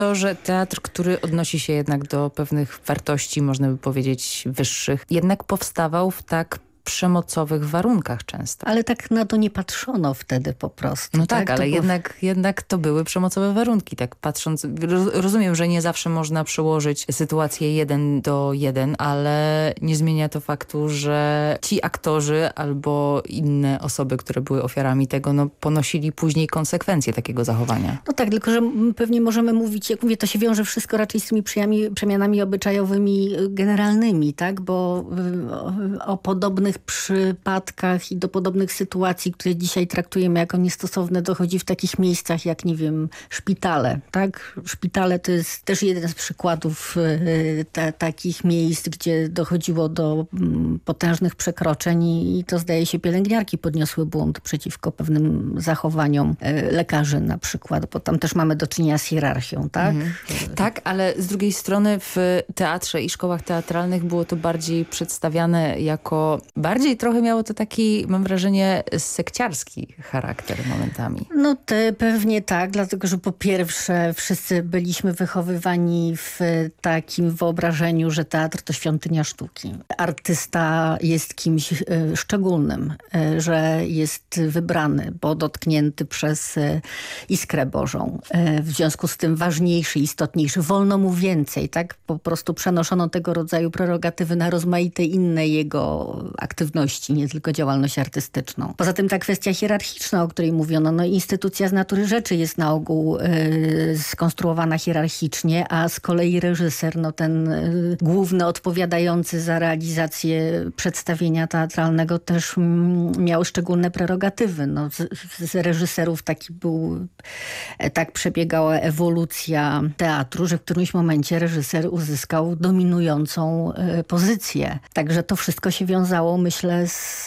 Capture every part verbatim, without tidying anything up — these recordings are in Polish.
To, że teatr, który odnosi się jednak do pewnych wartości, można by powiedzieć wyższych, jednak powstawał w tak przemocowych warunkach często. Ale tak na to nie patrzono wtedy po prostu. No tak, tak? ale było... jednak, jednak to były przemocowe warunki. Tak patrząc, rozumiem, że nie zawsze można przełożyć sytuację jeden do jeden, ale nie zmienia to faktu, że ci aktorzy albo inne osoby, które były ofiarami tego, no ponosili później konsekwencje takiego zachowania. No tak, tylko że pewnie możemy mówić, jak mówię, to się wiąże wszystko raczej z tymi przemianami, przemianami obyczajowymi generalnymi, tak? Bo o, o podobnych przypadkach i do podobnych sytuacji, które dzisiaj traktujemy jako niestosowne, dochodzi w takich miejscach jak, nie wiem, szpitale, tak? Szpitale to jest też jeden z przykładów ta, takich miejsc, gdzie dochodziło do m, potężnych przekroczeń i, i to zdaje się pielęgniarki podniosły bunt przeciwko pewnym zachowaniom e, lekarzy na przykład, bo tam też mamy do czynienia z hierarchią, tak? Mhm. Tak, ale z drugiej strony w teatrze i szkołach teatralnych było to bardziej przedstawiane jako bardziej trochę miało to taki, mam wrażenie, sekciarski charakter momentami. No te, pewnie tak, dlatego że po pierwsze wszyscy byliśmy wychowywani w takim wyobrażeniu, że teatr to świątynia sztuki. Artysta jest kimś y, szczególnym, y, że jest wybrany, bo dotknięty przez y, iskrę Bożą. Y, w związku z tym ważniejszy, istotniejszy. Wolno mu więcej, tak? Po prostu przenoszono tego rodzaju prerogatywy na rozmaite inne jego aktywności, nie tylko działalność artystyczną. Poza tym ta kwestia hierarchiczna, o której mówiono, no instytucja z natury rzeczy jest na ogół y, skonstruowana hierarchicznie, a z kolei reżyser, no ten y, główny odpowiadający za realizację przedstawienia teatralnego też mm, miał szczególne prerogatywy. No, z, z reżyserów taki był, tak przebiegała ewolucja teatru, że w którymś momencie reżyser uzyskał dominującą y, pozycję. Także to wszystko się wiązało, myślę, z,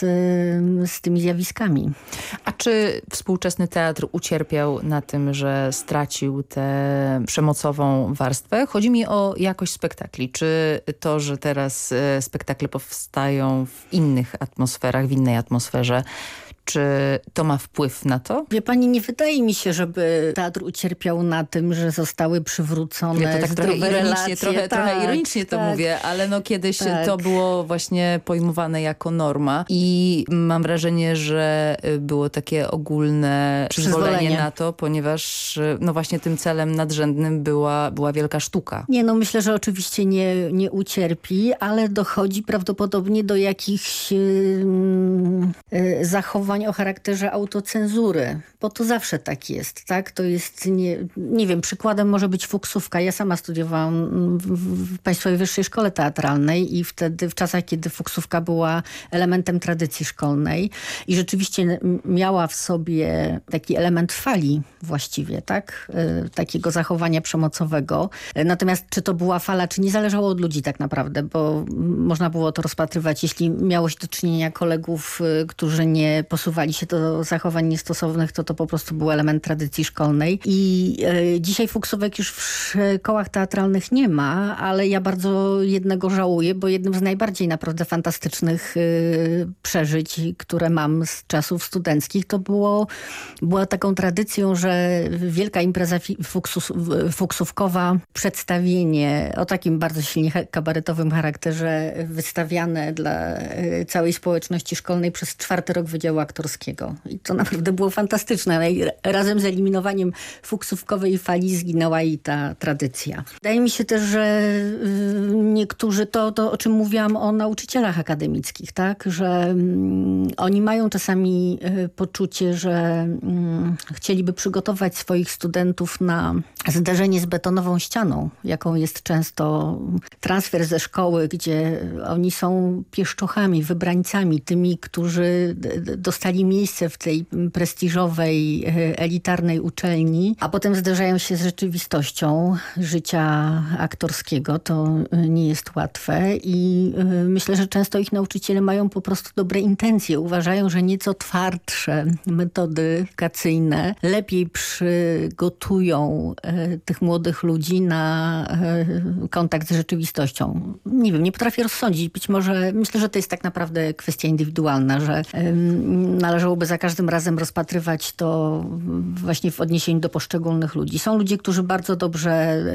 z tymi zjawiskami. A czy współczesny teatr ucierpiał na tym, że stracił tę przemocową warstwę? Chodzi mi o jakość spektakli. Czy to, że teraz spektakle powstają w innych atmosferach, w innej atmosferze, czy to ma wpływ na to? Wie pani, nie wydaje mi się, żeby teatr ucierpiał na tym, że zostały przywrócone ja to tak trochę ironicznie, relacje. trochę, tak, trochę ironicznie to tak. mówię, ale no kiedyś tak. to było właśnie pojmowane jako norma i mam wrażenie, że było takie ogólne przyzwolenie, przyzwolenie na to, ponieważ no właśnie tym celem nadrzędnym była, była wielka sztuka. Nie, no myślę, że oczywiście nie, nie ucierpi, ale dochodzi prawdopodobnie do jakichś yy, yy, zachowań o charakterze autocenzury, bo to zawsze tak jest, tak? To jest, nie, nie wiem, przykładem może być fuksówka. Ja sama studiowałam w, w Państwowej Wyższej Szkole Teatralnej i wtedy, w czasach, kiedy fuksówka była elementem tradycji szkolnej i rzeczywiście miała w sobie taki element fali właściwie, tak? Y, takiego zachowania przemocowego. Natomiast czy to była fala, czy nie, zależało od ludzi tak naprawdę, bo można było to rozpatrywać, jeśli miało się do czynienia kolegów, y, którzy nie posuwali się do zachowań niestosownych, to to po prostu był element tradycji szkolnej. I e, dzisiaj fuksówek już w szkołach teatralnych nie ma, ale ja bardzo jednego żałuję, bo jednym z najbardziej naprawdę fantastycznych e, przeżyć, które mam z czasów studenckich, to było, była taką tradycją, że wielka impreza fuksus, fuksówkowa, przedstawienie o takim bardzo silnie kabaretowym charakterze, wystawiane dla e, całej społeczności szkolnej przez czwarty rok Wydziału Aktorskiego. I to naprawdę było fantastyczne. I razem z eliminowaniem fuksówkowej fali zginęła i ta tradycja. Wydaje mi się też, że niektórzy, to, to o czym mówiłam o nauczycielach akademickich, tak, że um, oni mają czasami y, poczucie, że um, chcieliby przygotować swoich studentów na zderzenie z betonową ścianą, jaką jest często transfer ze szkoły, gdzie oni są pieszczochami, wybrańcami, tymi, którzy dostali miejsce w tej prestiżowej, elitarnej uczelni, a potem zderzają się z rzeczywistością życia aktorskiego. To nie jest łatwe i myślę, że często ich nauczyciele mają po prostu dobre intencje. Uważają, że nieco twardsze metody edukacyjne lepiej przygotują tych młodych ludzi na kontakt z rzeczywistością. Nie wiem, nie potrafię rozsądzić. Być może, myślę, że to jest tak naprawdę kwestia indywidualna, że należałoby za każdym razem rozpatrywać to właśnie w odniesieniu do poszczególnych ludzi. Są ludzie, którzy bardzo dobrze